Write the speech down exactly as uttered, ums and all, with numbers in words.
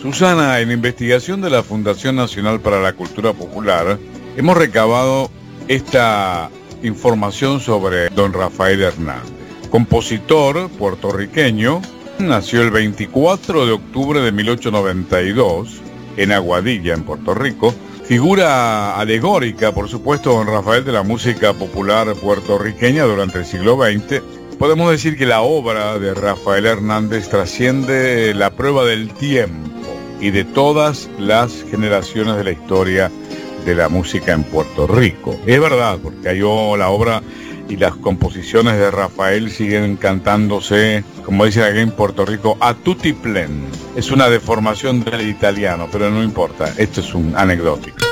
Susana, en la investigación de la Fundación Nacional para la Cultura Popular, hemos recabado esta información sobre don Rafael Hernández. Compositor puertorriqueño, nació el veinticuatro de octubre de mil ochocientos noventa y dos en Aguadilla, en Puerto Rico. Figura alegórica, por supuesto, don Rafael de la música popular puertorriqueña durante el siglo veinte. Podemos decir que la obra de Rafael Hernández trasciende la prueba del tiempo y de todas las generaciones de la historia de la música en Puerto Rico. Es verdad, porque hay la obra y las composiciones de Rafael siguen cantándose, como dicen aquí en Puerto Rico, a tutti plen. Es una deformación del italiano, pero no importa, esto es un anecdótico.